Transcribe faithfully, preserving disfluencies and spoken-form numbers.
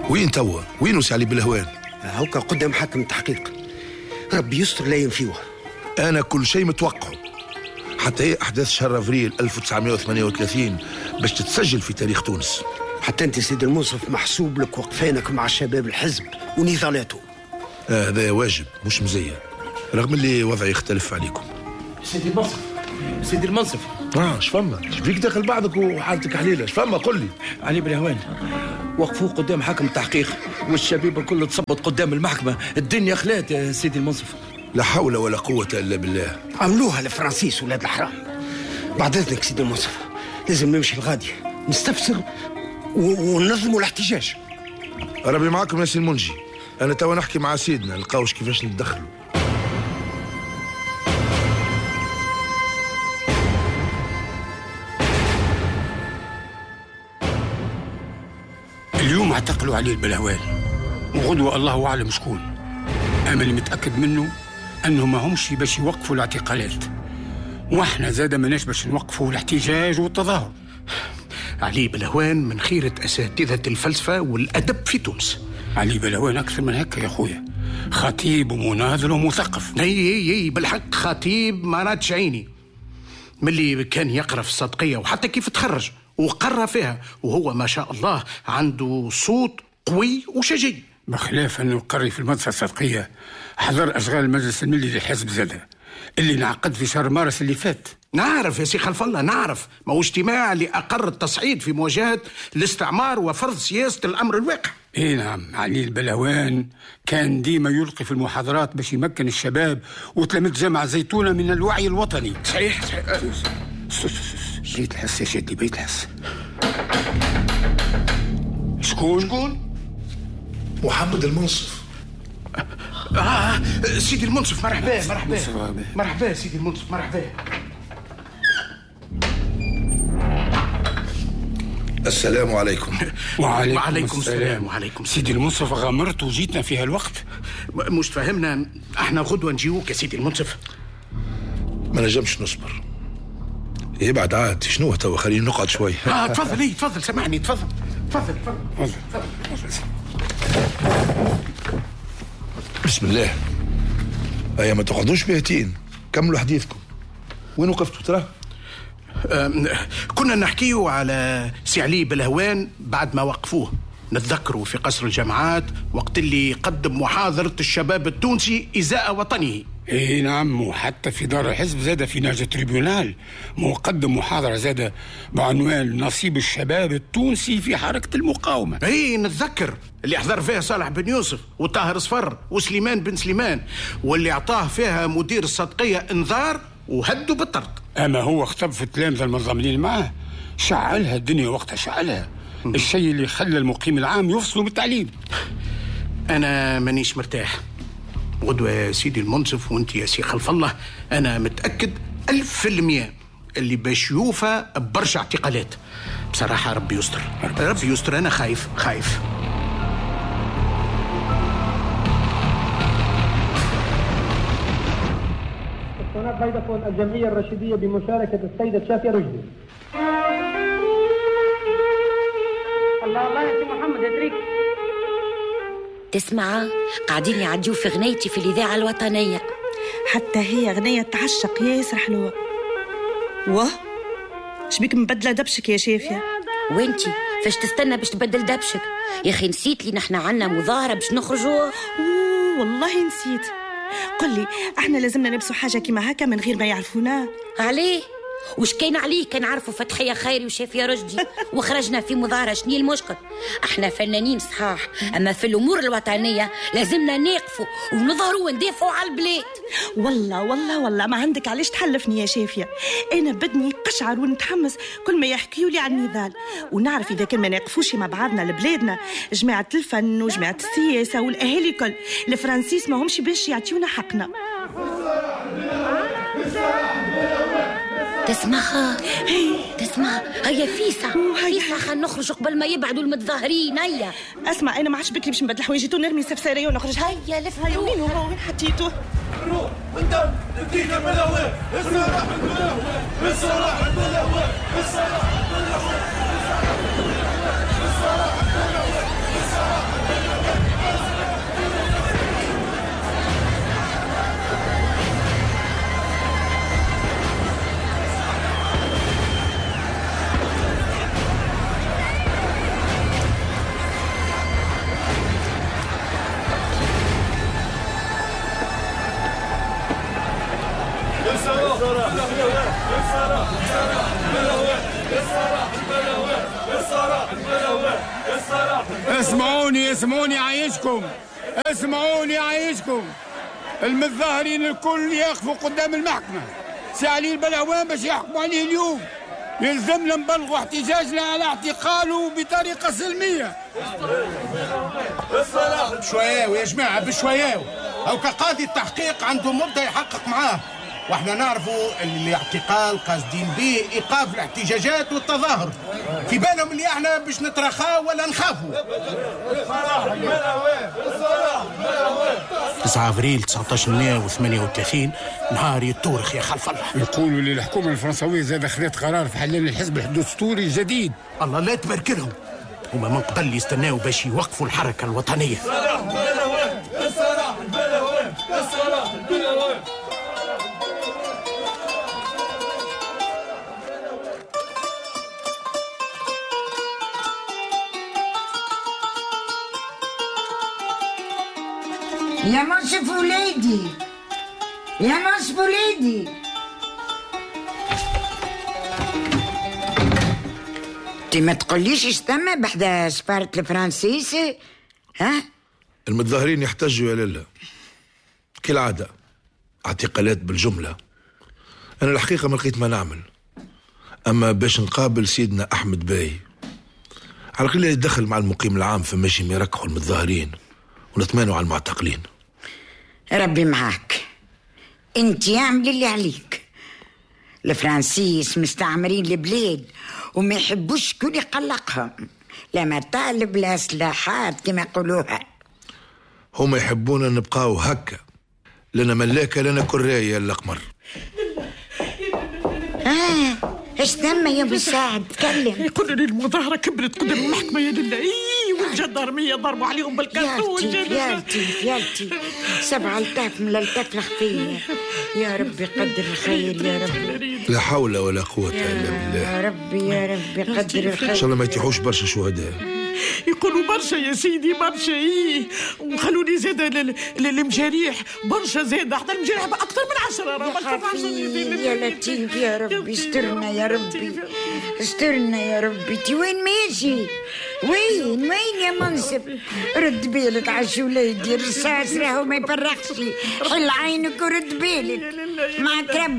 وين توا؟ وين سي علي بالهوان؟ هاكا قدام حاكم التحقيق، ربي يستر لا ينفيوه. انا كل شيء متوقعه، حتى هي احداث شهر افريل ألف وتسعمائة وثمانية وثلاثين باش تتسجل في تاريخ تونس. حتى انت سيد المنصف محسوب لك وقفانك مع شباب الحزب ونضالاته. آه هذا واجب مش مزيه، رغم اللي وضعي يختلف عليكم. سيدي المنصف سيدي المنصف اه شفما فيك داخل بعضك وحالتك حليله، شفما قل لي. علي بالهوان وقفوه قدام حاكم التحقيق والشباب الكل تصبت قدام المحكمة، الدنيا خلات يا سيدي المنصف. لا حول ولا قوة إلا بالله. عملوها لفرانسيس ولاد الحرام. بعد إذنك سيدي المنصف لازم نمشي الغادي نستفسر وننظموا الاحتجاج. ربي معاكم يا سي المنجي، أنا توا نحكي مع سيدنا نلقاوش كيفاش نتدخلوا. اليوم اعتقلوا علي البلهوان وغدوة الله أعلم شكون. أما اللي متأكد منه أنه ما همش باش يوقفوا الاعتقالات، وإحنا زاد مناش باش نوقفوا الاحتجاج والتظاهر. علي بلهوان من خيرة أساتذة الفلسفة والأدب في تونس. علي بلهوان أكثر من هكا يا أخويا، خطيب ومناظر ومثقف. أي أي أي بالحق خطيب ما راتش عيني ملي كان يقرأ في الصدقية، وحتى كيف تخرج وقرأ فيها، وهو ما شاء الله عنده صوت قوي وشجي. بخلاف أنه قري في المدرسة الصدقية، حضر أشغال المجلس الملي للحزب زادة اللي انعقد في شهر مارس اللي فات. نعرف يا سي خلف الله نعرف، ما هو اجتماع اللي أقر التصعيد في مواجهة الاستعمار وفرض سياسة الأمر الواقع. اي نعم، علي البلهوان كان ديما يلقي في المحاضرات باش يمكن الشباب وتلاميذ جامعة زيتونة من الوعي الوطني. صحيح صحيح. بيت الحس يا شادي، بيت الحس. شكون؟ شكون؟ محمد المنصف. آه سيدي المنصف مرحبا مرحبا مرحبا سيدي المنصف مرحبا. السلام عليكم. وعليكم, وعليكم السلام. وعليكم السلام. سيدي المنصف غامرت وجيتنا في هالوقت. مش فهمنا احنا غدوة نجيوك يا سيدي المنصف. ما نجمش نصبر. يبعد عاد شنو توا، خلينا نقعد شوي. اه تفضل اي تفضل سامحني تفضل تفضل تفضل تفضل. بسم الله. هيا ما تقعدوش باهتين، كملوا حديثكم. وين وقفتوا ترى؟ كنا نحكيه على سي علي بالهوان بعد ما وقفوه. نتذكروا في قصر الجامعات وقت اللي قدم محاضرة الشباب التونسي إزاء وطنه. اي نعم، وحتى في دار الحزب زاد في نهج تريبيونال مقدم محاضرة زاد بعنوان نصيب الشباب التونسي في حركة المقاومة. اي نتذكر اللي حضر فيها صالح بن يوسف وطاهر صفر وسليمان بن سليمان، واللي اعطاه فيها مدير الصدقية انذار وهدوا بالطرد. اما هو خطب في التلامذة المنضمين معه، شعلها الدنيا وقتها شعلها. الشيء اللي خلى المقيم العام يفصلوا بالتعليم. انا مانيش مرتاح غدوة يا سيدي المنصف، وانت يا سي خلف الله انا متأكد ألف في المية اللي باش يوفى برشا اعتقالات. بصراحة ربي يستر ربي يستر، انا خايف خايف. هناك فودافون الجمعية الرشيدية بمشاركة السيدة شافية رشدي. الله الله يا سي محمد يدريك. تسمع قاعدين يعديوا في غنيتي في الإذاعة الوطنية. حتى هي غنية تعشق ياسر حلوة. واه شبيك مبدلة دبشك يا شافية؟ وانتي فاش تستنى باش تبدل دبشك يا أخي؟ نسيت لي نحن عنا مظاهرة باش نخرجوا. اوه والله نسيت. قل لي احنا لازمنا نلبسوا حاجة كيما هكا من غير ما يعرفونا. عليه وش كان عليه؟ كان عرفوا فتحية خيري وشافية رشدي وخرجنا في مظاهرة. شني المشكل؟ احنا فنانين صحاح، اما في الامور الوطنية لازمنا نقفوا ونظهروا وندافعوا على البلاد. والله والله والله ما عندك علاش تحلفني يا شافية. انا بدني قشعر ونتحمس كل ما يحكيوا لي عن النضال، ونعرف اذا كان ما نقفوش مع بعضنا لبلادنا جماعة الفن وجماعة السياسة والاهالي كل الفرنسيس ما همش باش يعطيونا حقنا. تسمعها تسمع هيا فيسا فيسا خلينا نخرج قبل ما يبعدوا المتظاهرين. هيا اسمع انا ما عادش بكري باش نبدل حوايجي ونرمي سفساريه ونخرج. هيا لف. هيا وين هو وين حطيته؟ روح قدام الدين الملوي الصلاح الملوي الصلاح الملوي الصلاح الملوي الصلاح الملوي الصلاح الملوي اسمعوني اسمعوني عايشكم، اسمعوني عايشكم. المتظاهرين الكل يقفوا قدام المحكمة، سي علي البلهوان باش يحكموا عليه اليوم. يلزمنا نبلغوا احتجاجنا على اعتقاله بطريقة سلمية. بشوية يا جماعة بشوية، أو كقاضي التحقيق عنده مدة يحقق معاه، واحنا نعرفوا اللي الاعتقال قاصدين به ايقاف الاحتجاجات والتظاهر. في بالهم اللي احنا باش نترخاو ولا نخافوا. تسعة افريل تسعة عشر مئة وثمانية وثلاثين نهار يتورخ يا خلف الله. يقولوا اللي الحكومه الفرنسويه زاد خذت قرار في حلال الحزب الدستوري الجديد. الله لا تبارك لهم، هما من قبل يستناو باش يوقفوا الحركه الوطنيه. يا منصف وليدي، يا منصف وليدي، انتي ما تقوليش اش ثم بحدا سفارة الفرنسيس؟ ها؟ المتظاهرين يحتجوا يا لله كالعادة، اعتقالات بالجملة. أنا الحقيقة ما لقيت ما نعمل، أما باش نقابل سيدنا أحمد باي على الأقل يتدخل مع المقيم العام في ماشي ما يركحوا المتظاهرين ونتمانوا على المعتقلين. ربي معاك، انت اعمل اللي عليك. الفرنسيس مستعمرين البلاد وما يحبوش كل يقلقهم، لا مطالب لا سلاحات كما يقولوها. هما يحبونا نبقاو هكا، لنا ملاكة لنا كراية يا القمر. اه اش ثم يا ابو سعد؟ تكلم. يقولوا لي المظاهرة كبرت قدام المحكمة يا لله، اي والجدارمية ضربوا عليهم بالكرتون. يالتي يالتي سبعة التاف من الالتاف الخفية. يا ربي قدر الخير يا ربي. لا حول ولا قوة إلا بالله. يا ربي يا ربي قدر الخير. إن شاء الله ما يتيحوش برشا شهداء. يقولوا برشا يا سيدي برشا، ايه وخلوني زاد المجاريح برشا، زاد حتى المجاريح اكثر من عشرة. يا, يا لطيف يا ربي استرنا يا ربي استرنا يا ربي. تي وين ماشي؟ وين وين يا منصف؟ رد بالك عش وليدي، الرصاص راهو ما يفرحش، حل عينك ورد بالك معك ربي.